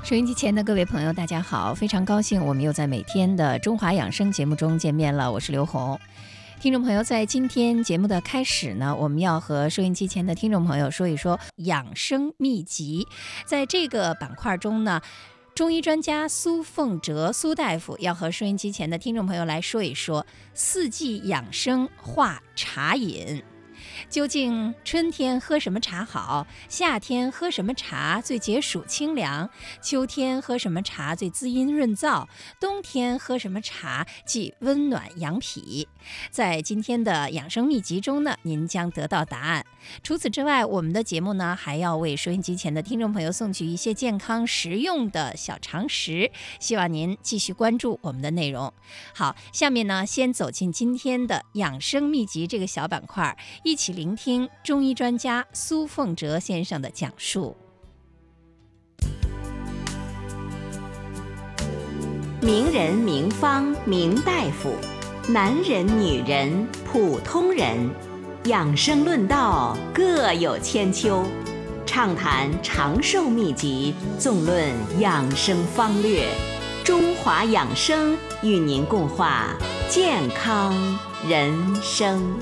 收音机前的各位朋友大家好，非常高兴我们又在每天的中华养生节目中见面了，我是刘红。听众朋友，在今天节目的开始呢，我们要和收音机前的听众朋友说一说养生秘籍。在这个板块中呢，中医专家苏凤哲苏大夫要和收音机前的听众朋友来说一说四季养生话茶饮。究竟春天喝什么茶好？夏天喝什么茶最解暑清凉？秋天喝什么茶最滋阴润燥？冬天喝什么茶既温暖养脾？在今天的养生秘籍中呢，您将得到答案。除此之外，我们的节目呢还要为收音机前的听众朋友送去一些健康实用的小常识，希望您继续关注我们的内容。好，下面呢先走进今天的养生秘籍这个小板块，一起聆听中医专家苏凤哲先生的讲述。 名人名方名大夫，男人女人普通人，养生论道各有千秋，畅谈长寿秘籍，纵论养生方略。中华养生与您共话健康人生。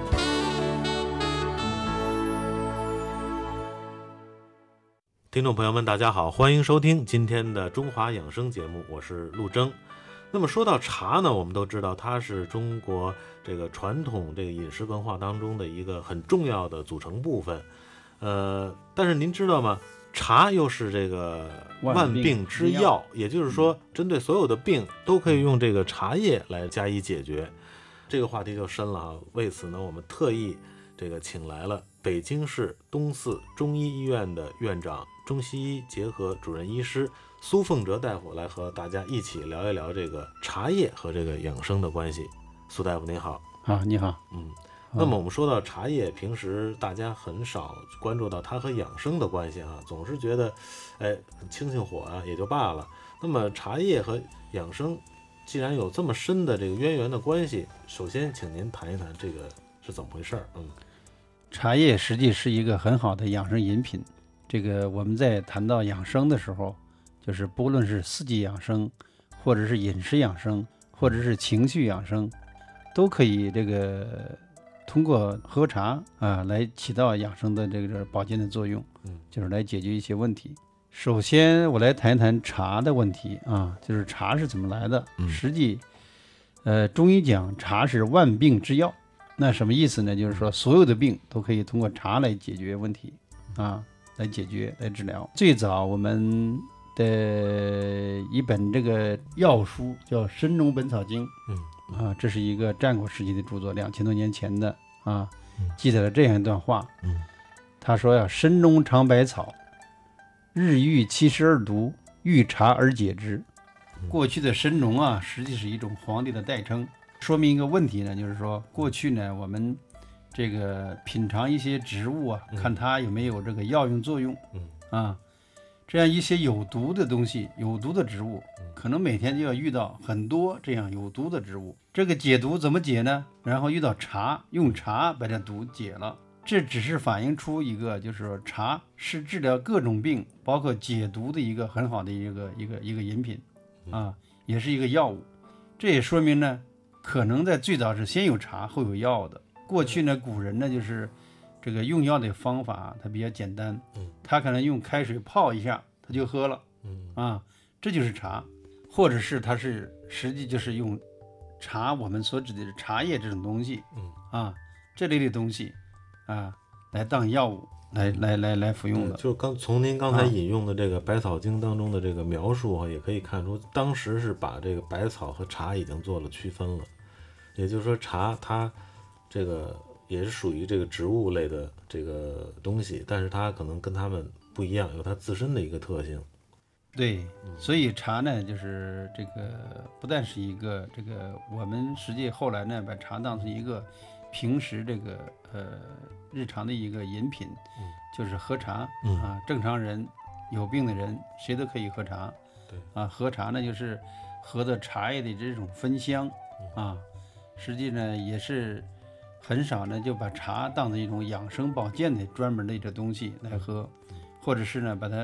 听众朋友们大家好，欢迎收听今天的中华养生节目，我是陆征。那么说到茶呢，我们都知道它是中国这个传统这个饮食文化当中的一个很重要的组成部分。但是您知道吗？茶又是这个万病之药，也就是说针对所有的病都可以用这个茶叶来加以解决。这个话题就深了啊。为此呢，我们特意这个请来了北京市东四中医医院的院长、中西医结合主任医师苏凤哲大夫来和大家一起聊一聊这个茶叶和这个养生的关系。苏大夫您好。 啊，你好。 那么我们说到茶叶，平时大家很少关注到它和养生的关系啊，总是觉得清清火啊也就罢了。那么茶叶和养生既然有这么深的这个渊源的关系，首先请您谈一谈这个是怎么回事。 茶叶实际是一个很好的养生饮品。这个我们在谈到养生的时候，就是不论是四季养生，或者是饮食养生，或者是情绪养生，都可以这个通过喝茶来起到养生的这个保健的作用，就是来解决一些问题。首先我来谈一谈茶的问题啊，就是茶是怎么来的。实际中医讲茶是万病之药，那什么意思呢？就是说所有的病都可以通过茶来解决问题啊，来解决来治疗。最早我们的一本这个药书叫《神农本草经》，这是一个战国时期的著作，2000多年前的啊，记载了这样一段话。他说呀，神农尝百草，日遇72毒，遇茶而解之。过去的神农啊，实际是一种皇帝的代称，说明一个问题呢，就是说过去呢，我们这个品尝一些植物啊，看它有没有这个药用作用这样一些有毒的东西，有毒的植物，可能每天就要遇到很多这样有毒的植物。这个解毒怎么解呢？然后遇到茶，用茶把这毒解了。这只是反映出一个，就是说茶是治疗各种病，包括解毒的一个很好的一个饮品也是一个药物。这也说明呢，可能在最早是先有茶后有药的。过去呢，古人呢就是这个用药的方法它比较简单，他可能用开水泡一下他就喝了这就是茶。或者是他是实际就是用茶，我们所指的茶叶这种东西这类的东西来当药物来服用的。 就从您刚才引用的这个《百草经》当中的这个描述也可以看出，当时是把这个百草和茶已经做了区分了。也就是说，茶它这个也是属于这个植物类的这个东西，但是它可能跟它们不一样，有它自身的一个特性。 对，所以茶呢，就是这个不但是一个这个我们实际后来呢，把茶当成一个平时这个日常的一个饮品，就是喝茶正常人有病的人谁都可以喝茶。对喝茶呢，就是喝的茶叶的这种芬香实际呢也是很少呢就把茶当成一种养生保健的专门的这东西来喝，或者是呢把它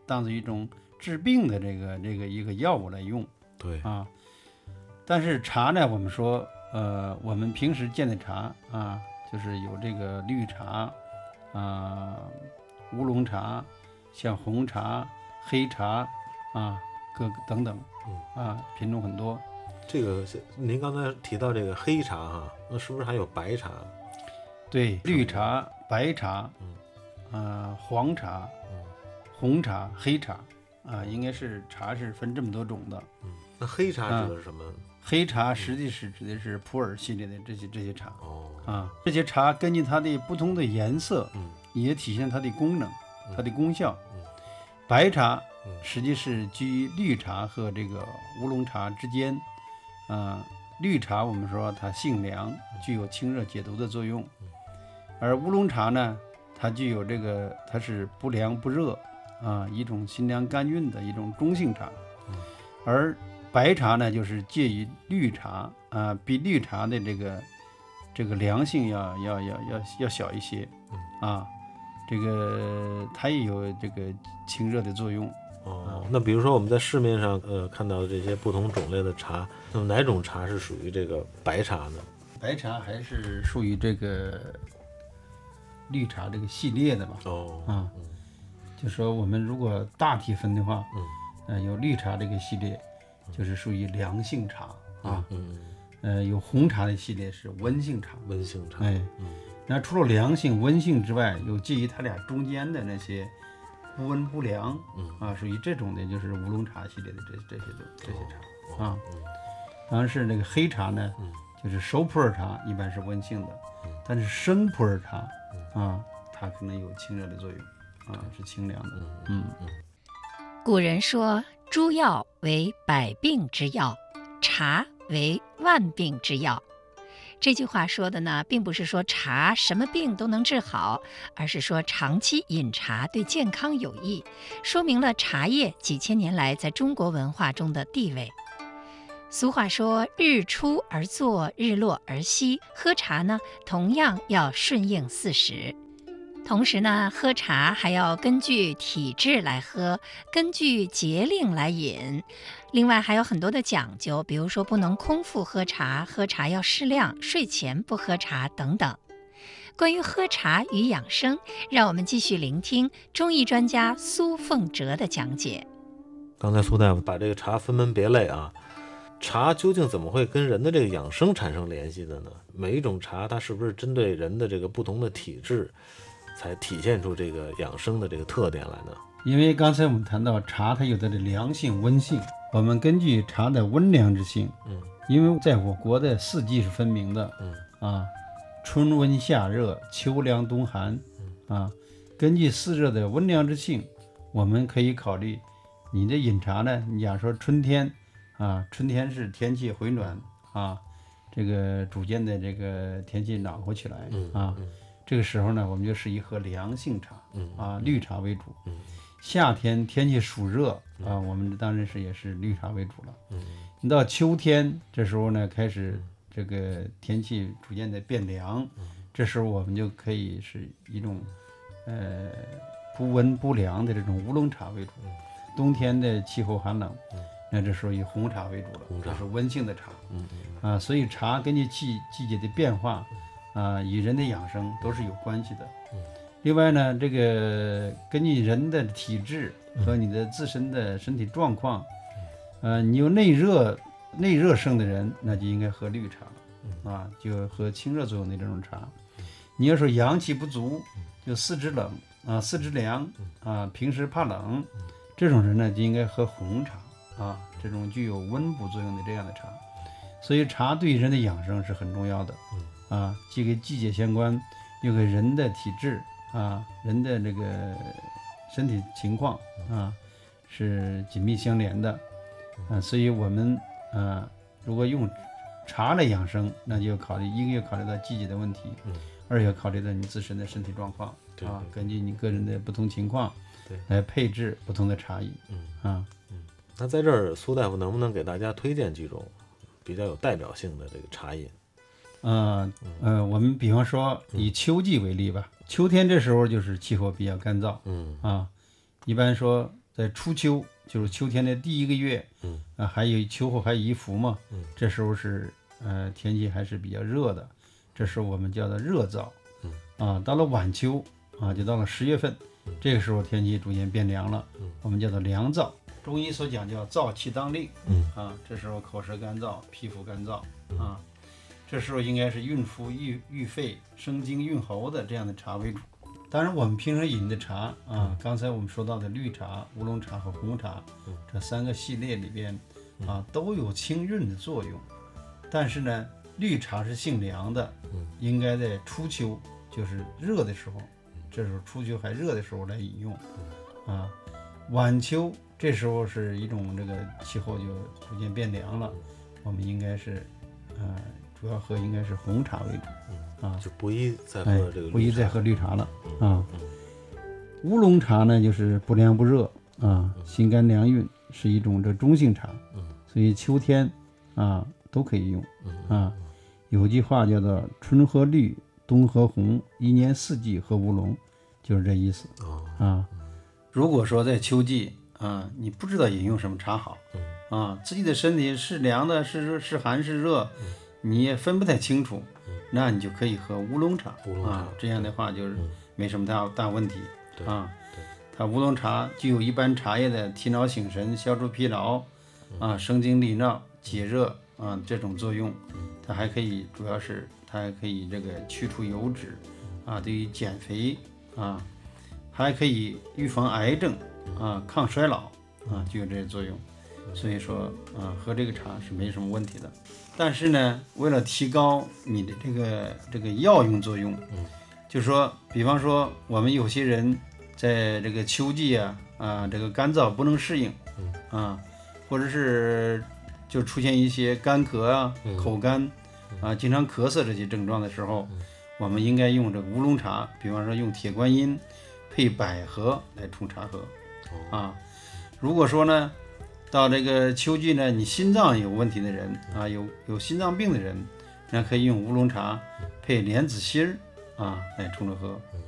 当做一种治病的一个药物来用。 对啊。但是茶呢，我们说我们平时见的茶啊，就是有这个绿茶啊、乌龙茶，像红茶、黑茶啊，各等等啊，品种很多。 这个您刚才提到这个黑茶哈，那是不是还有白茶？ 对，绿茶、白茶，黄茶、红茶、黑茶啊，应该是茶是分这么多种的。 那黑茶指的是什么？ 黑茶实际是指的是普洱系列的这些茶。 哦， 这些茶根据它的不同的颜色，也体现它的功能、它的功效。白茶实际是居于绿茶和这个乌龙茶之间。绿茶我们说它性凉，具有清热解毒的作用，而乌龙茶呢，它具有它是不凉不热一种辛凉甘韵的一种中性茶。而白茶呢，就是介于绿茶比绿茶的这个凉性要小一些这个它也有这个清热的作用。 那比如说我们在市面上看到的这些不同种类的茶，那么哪种茶是属于这个白茶呢？ 白茶还是属于这个绿茶这个系列的吧？就说我们如果大体分的话，有绿茶这个系列，就是属于凉性茶有红茶的系列是温性茶。 温性茶， 那除了凉性、温性之外，有介于它俩中间的那些不温不凉属于这种的，就是乌龙茶系列的这些茶当然是那个黑茶呢，就是熟普洱茶一般是温性的，但是生普洱茶它可能有清热的作用是清凉的。 古人说，诸药为百病之药，茶为万病之药。这句话说的呢，并不是说茶什么病都能治好，而是说长期饮茶对健康有益，说明了茶叶几千年来在中国文化中的地位。俗话说，日出而作，日落而息，喝茶呢，同样要顺应四时。同时呢，喝茶还要根据体质来喝，根据节令来饮。另外还有很多的讲究，比如说不能空腹喝茶，喝茶要适量，睡前不喝茶等等。关于喝茶与养生，让我们继续聆听中医专家苏凤哲的讲解。 刚才苏大夫把这个茶分门别类茶究竟怎么会跟人的这个养生产生联系的呢？每一种茶它是不是针对人的这个不同的体质才体现出这个养生的这个特点来呢？ 因为刚才我们谈到茶它有它的凉性温性，我们根据茶的温凉之性因为在我国的四季是分明的春温夏热，秋凉冬寒根据四热的温凉之性，我们可以考虑你的饮茶呢，你假如说春天春天是天气回暖这个逐渐的这个天气暖和起来这个时候呢，我们就适宜喝凉性茶绿茶为主。夏天天气暑热我们当然是也是绿茶为主了。你到秋天这时候呢，开始这个天气逐渐的变凉，这时候我们就可以是一种不温不凉的这种乌龙茶为主。冬天的气候寒冷那这时候以红茶为主了，这是温性的茶所以茶根据季节的变化与人的养生都是有关系的。另外呢，这个根据人的体质和你的自身的身体状况你有内热盛的人，那就应该喝绿茶就喝清热作用的这种茶。你要说阳气不足，就四肢冷四肢凉平时怕冷这种人呢，就应该喝红茶这种具有温补作用的这样的茶。所以茶对人的养生是很重要的既跟季节相关，又跟人的体质人的这个身体情况是紧密相连的所以我们如果用茶来养生，那就要考虑一个要考虑到季节的问题二要考虑到你自身的身体状况根据你个人的不同情况来配置不同的茶饮那在这儿苏大夫能不能给大家推荐几种比较有代表性的这个茶饮？ 我们比方说以秋季为例吧，秋天这时候就是气候比较干燥一般说在初秋，就是秋天的第1个月，还有秋后还有一伏嘛，这时候是天气还是比较热的，这时候我们叫做热燥，到了晚秋就到了10月份，这个时候天气逐渐变凉了，我们叫做凉燥。中医所讲叫燥气当令，这时候口舌干燥，皮肤干燥，这时候应该是运肤郁肺、生津润喉的这样的茶为主。当然我们平时饮的茶刚才我们说到的绿茶、乌龙茶和红茶，这3个系列里边都有清润的作用，但是呢，绿茶是性凉的，应该在初秋，就是热的时候，这时候初秋还热的时候来饮用，晚秋这时候是一种这个气候就逐渐变凉了，我们应该是主要喝应该是红茶为主， 就不宜再喝这个绿茶， 不宜再喝绿茶了乌龙茶呢，就是不凉不热心肝凉运，是一种这中性茶，所以秋天都可以用有句话叫做春喝绿，冬喝红，1年4季喝乌龙，就是这意思如果说在秋季你不知道饮用什么茶好自己的身体是凉的，是寒是热，你也分不太清楚，那你就可以喝乌龙茶这样的话就是没什么大问题它乌龙茶具有一般茶叶的提脑醒神、消除疲劳生津利尿、解热这种作用，它还可以主要是它还可以这个去除油脂对于减肥还可以预防癌症抗衰老就有这些作用，所以说喝这个茶是没什么问题的。但是呢，为了提高你的这个药用作用，就是说比方说我们有些人在这个秋季这个干燥不能适应或者是就出现一些干咳口干经常咳嗽这些症状的时候，我们应该用这个乌龙茶，比方说用铁观音配百合来冲茶喝如果说呢到这个秋季呢，你心脏有问题的人有心脏病的人，那可以用乌龙茶配莲子心来冲着喝